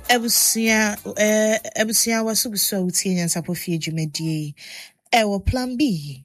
Ebusia wasuguso utie nsapofi adwumadie. Ewo Plan B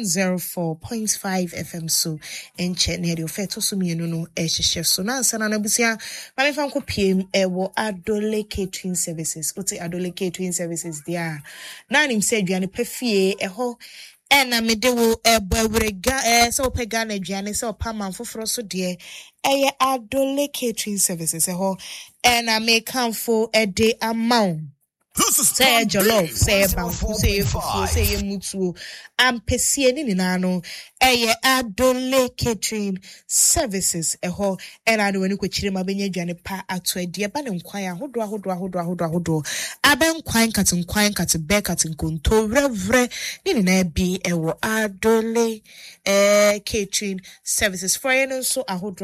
104.5 FM so enche na de ofeto so mienu no ehhehye so na ansa na abusia ma me fan ko piem ewo Adole Catering Services. Oti Adole Catering Services dia na nim se aduane pafie eho ena me de wo ebawrega so pega na aduane so paman foforo so de eye Adole Catering Services eho ena me kanfo ede amount. Say jollof, say banku, say fufu, say mutu. Ampesie ni nano. Eye Adole Catering Services. Eho ena do wenu kwechire mabenye aduane pa ato ade ba ne nkwan ahodo. Aben nkwan kate be kate nkonto revre ni na bi ewo Adole Catering Services. For yen so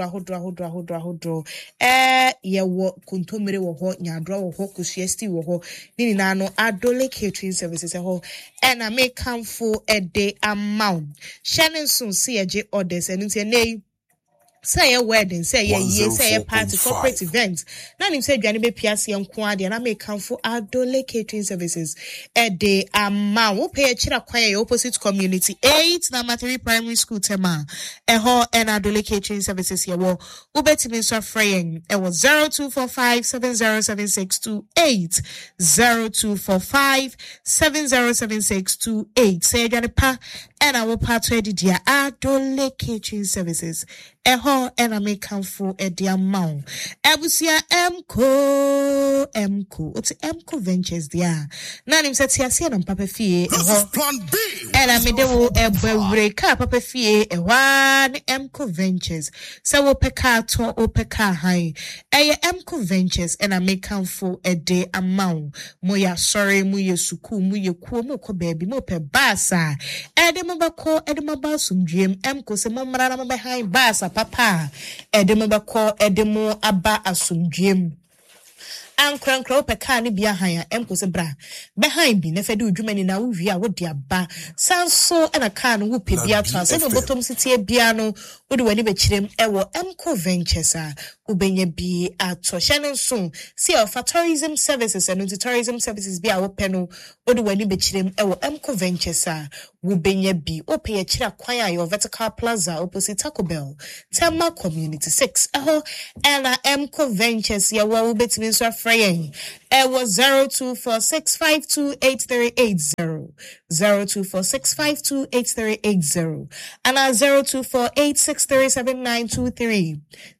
ahodo. Ye wo kontomere wo ho nyadro wo ho kusuesti wo ho ni na no Adole Catering Services eho ena make come for a day amount. Shannon soon see a J orders and it's a name. Say a wedding, say a year, say a party, corporate event. Now him say Johnny be PSC and Quadi and I may come for Adole Catering Services a day amount. We'll pay a chira choir opposite community 8 Namatari Primary School tema. Eho and Adole Catering Services here. Well, ubeti Mr. Fraying. It was 0245 707628 0245 707628. Say Johnny Pa and I will part to Edia Adole Catering Services. Eho and I make come for a dear amount. Ebusia Mco. What's Mco Ventures there? Nan him said see and Papa Fee. This is Plan B. And I made a break up Papa Fee. A one Mco Ventures. So opeka to opeka high. Mco Ventures and I make come for a day amount. Moya sorry, muye suku, muye kuo baby, mo pe basa. Edemaba sum dream. Mco se mamma behind basa. Papa, edemabako edemo aba asumdwem. Ankrankra opeka ni bia han emko se bra behind bi na fede udwumani na wo wi a wo de aba sanso na ka no wo pe bia to ase no bottom city bia no wo de wani be kirem ewo Mco Ventures a ubenya bi ato Shannon so see of tourism services and tourism services bia wo pe no wo de wani be kirem ewo Mco Ventures a ubenya bi ope ya kira kwan a your vertical plaza opposite Taco Bell Tema Community 6 eho ena Mco Ventures ya wo betimi so Fraying. It was 0246528380 0246528380 and 0248637923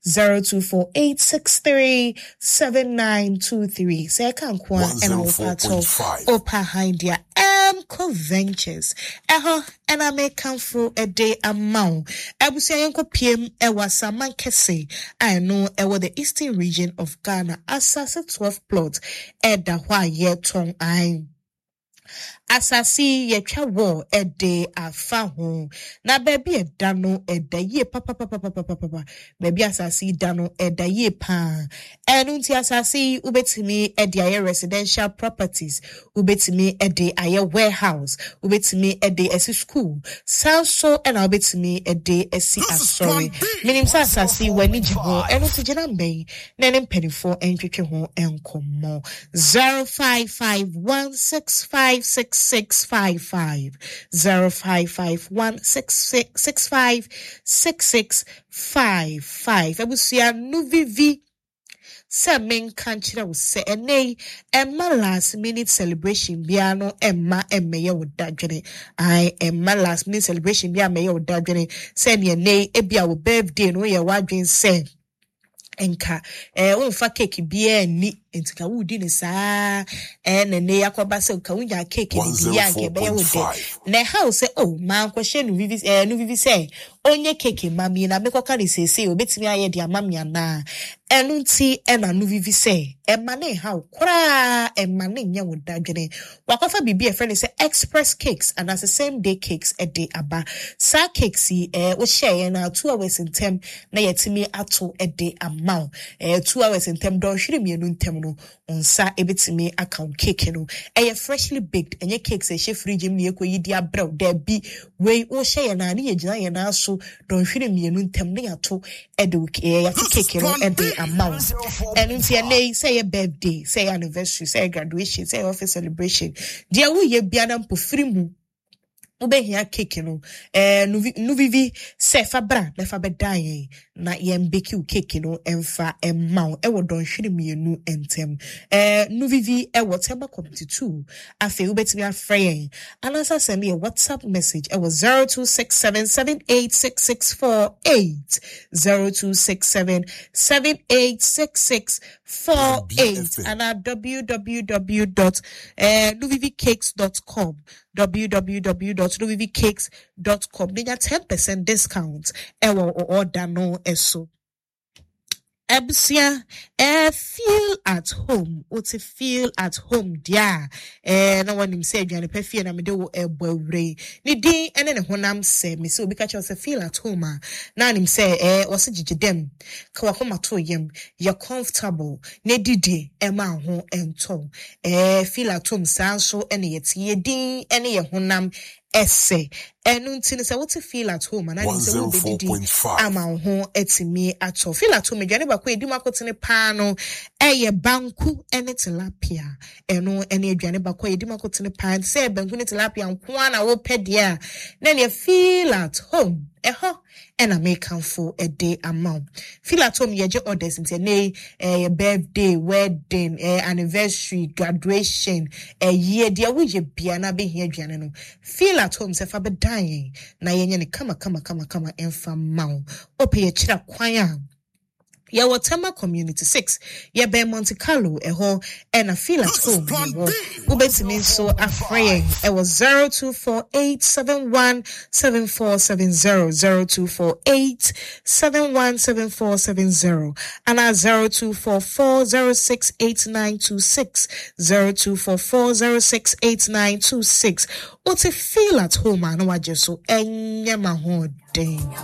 0248637923. Say I can't quite and I'll opa hind ya Mco Ventures. And I may come through a day amount. I will say Uncle PM Ewa Saman Kese. I know Ewa the eastern region of Ghana. Assassin 12 plot. Eda Hwa Ye Tong I. Asasi ye twa wo ede afa ho na baby edano eda ye papa baby asasi dano eda ye pa enunti asasi ubetimi ede aye residential properties ubetimi ede aye warehouse ubetimi ede esi school so and ubetimi ede esi asori minim asasi wani jiho enunti jina mbei na ne mpedifo entwetwe ho enkomo 0551656655 05516655. Ebusia nuvivi se men kanchira wo se ene emma last minute celebration bia no emma emmeye wo dadwene ai emma last minute celebration bia meye wo dadwene se ne ene ebia wo birthday no ye wadwen se enka wonfa cake bia ni entika wudi ni saa ne yakoba se ka wunya cake ni bia nke be wo de na house oh man kwhye no vivi se onye cake mami na mekoka ni sese obetimi aye de amami ana enunti ena no vivi se emane ha kura emane nya wo dadwene wakofa bibi e friend say express cakes and as the same day cakes a day aba sa cakes wo share na 2 hours in term na yetimi ato a day amount 2 hours in term don hwire mienu ntem no onsa ebetimi account cake no freshly baked enye cakes e fridge mi ekoyi dia brew there be we o share na ne yegina ye na so don hwere mienu ntem ne yato edo ya cake no ede amount enu tie nei say your birthday say anniversary say graduation say office celebration dia wo ye bia na mpofiri mu ubehia cake no nuvivi se fabra le fabedaye na yembeki cake no emfa emma e wo don hwere mienu entem nuvivi e whatever committee 2 afi ubetimi afrey anasa send me a WhatsApp message e was 0267786648 0267786648 and at www.nuvivicakes.com www.nuvivicakes.com. They got 10% discount. Ewo order no eso. Ebusia, feel at home. Oti feel at home, dia. No one him say, Johnny Pefi and Amido ebore. Ni di ene ne honam se, me so bika chose feel at home. Na him say, wasi jijidem. Kawa homa to yem. You're comfortable. Ne didi, ema ho ento. Feel at home, sanso, ene yeti, ye di, ene ye honam esse. Nunti se what feel at home and I say wo be ama ho etimi ato feel at home dwane ba ko edi makotene paano eye banku ene tilapia eno ene adwane ba ko edi makotene pan say banku ne tilapia nko na wo pede a na ne feel at home eho ena make am for a day amount feel at home ye je orders nti na birthday wedding anniversary graduation year dia wo ye bia na be hia adwane no feel at home se fa be na yenye ni kama emfa mau ope ye chira kwanya ya Watama Community 6 ya be Monte Carlo eho and feel at home ubetimi so afrey it was 0248717470 0248717470 and 0244068926 0244068926 what feel at home and waje so enye ma ho den